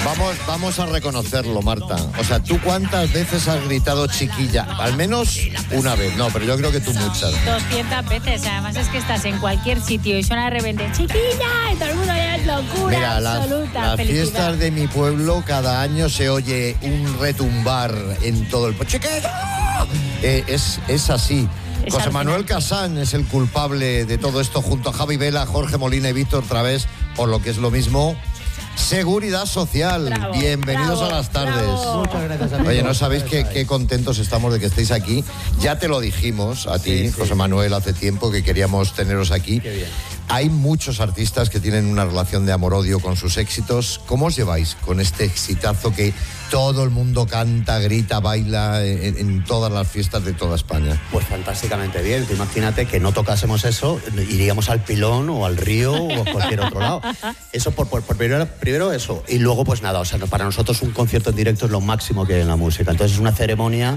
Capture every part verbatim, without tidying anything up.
Vamos, vamos a reconocerlo, Marta. O sea, ¿tú cuántas veces has gritado chiquilla? Al menos una vez. No, pero yo creo que tú muchas. doscientas veces. Además es que estás en cualquier sitio y suena de repente chiquilla y todo el mundo ya es locura. Mira, absoluta. las, las felicidad. fiestas de mi pueblo cada año se oye un retumbar en todo el... ¡Chiquilla! Eh, es, es así. Es José Manuel alucinante. Casán es el culpable de todo esto, junto a Javi Vela, Jorge Molina y Víctor Través, por lo que es lo mismo, Seguridad Social. Bravo, Bienvenidos bravo, a las tardes. bravo. Muchas gracias, amigo. Oye, no sabéis qué, qué contentos estamos de que estéis aquí. Ya te lo dijimos a ti, Sí, sí. José Manuel, hace tiempo que queríamos teneros aquí. Qué bien. Hay muchos artistas que tienen una relación de amor-odio con sus éxitos. ¿Cómo os lleváis con este exitazo que todo el mundo canta, grita, baila en, en todas las fiestas de toda España? Pues fantásticamente bien. Tú imagínate que no tocásemos eso, iríamos al Pilón o al Río o a cualquier otro lado. Eso por, por, por primero, primero eso. Y luego pues nada, o sea, para nosotros un concierto en directo es lo máximo que hay en la música. Entonces es una ceremonia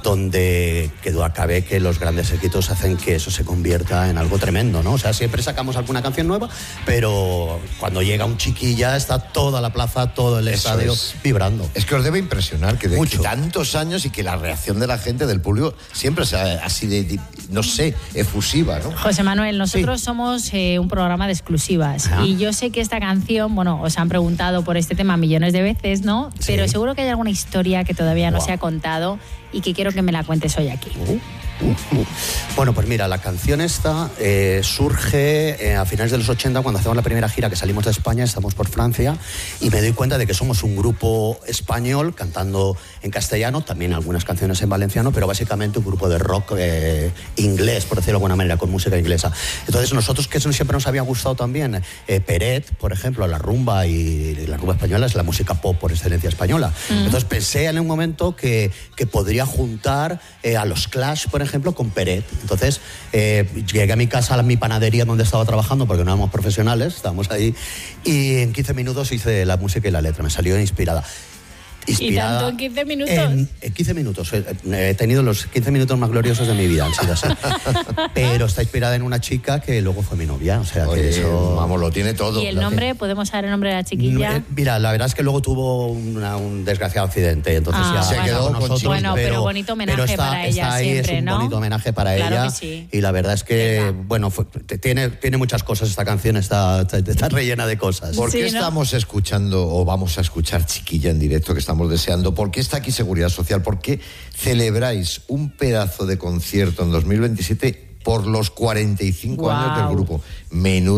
donde que duda cabe que los grandes éxitos hacen que eso se convierta en algo tremendo, ¿no? O sea, siempre sacamos alguna canción nueva, pero cuando llega un chiquilla está toda la plaza, todo el Eso estadio es. vibrando. Es que os debe impresionar que de Mucho. que tantos años y que la reacción de la gente, del público, siempre sea así de, de, no sé, efusiva, ¿no? José Manuel, nosotros sí. somos eh, un programa de exclusivas. Ajá. Y yo sé que esta canción, bueno, os han preguntado por este tema millones de veces, ¿no? Sí. Pero seguro que hay alguna historia que todavía no Wow. se ha contado y que quiero que me la cuentes hoy aquí. Uh, uh, uh. Bueno, pues mira, la canción esta eh, surge eh, a finales de los ochenta, cuando hacemos la primera gira que salimos de España, estamos por Francia, y me doy cuenta de que somos un grupo español cantando en castellano, también algunas canciones en valenciano, pero básicamente un grupo de rock eh, inglés, por decirlo de alguna manera, con música inglesa. Entonces nosotros, que eso siempre nos había gustado también, eh, Peret, por ejemplo, la rumba, y la rumba española es la música pop por excelencia española. Mm. Entonces pensé en un momento que, que podría juntar eh, a los Clash, por ejemplo, con Peret. Entonces eh, llegué a mi casa, a mi panadería donde estaba trabajando, porque no éramos profesionales, estábamos ahí, y en quince minutos hice la música y la letra, me salió inspirada. ¿Y tanto en quince minutos? En, en quince minutos. He, he tenido los quince minutos más gloriosos de mi vida, han sido así. Pero está inspirada en una chica que luego fue mi novia, o sea Oye, que eso... vamos, lo tiene todo. ¿Y el nombre? ¿Podemos saber el nombre de la chiquilla? Eh, Mira, la verdad es que luego tuvo una, un desgraciado accidente, entonces Ah, ya se bueno. quedó con nosotros, chiquilla. Bueno, pero bonito homenaje pero está, para ella está ahí, siempre, es un ¿no? bonito homenaje para Claro ella. que sí. Y la verdad es que, Venga. bueno, fue- tiene, tiene muchas cosas esta canción, está, está, está rellena de cosas. ¿Por qué Sí, ¿no? estamos escuchando o vamos a escuchar Chiquilla en directo, que estamos deseando? ¿Por qué está aquí Seguridad Social? ¿Por qué celebráis un pedazo de concierto en dos mil veintisiete por los cuarenta y cinco Guau. años del grupo? Menudo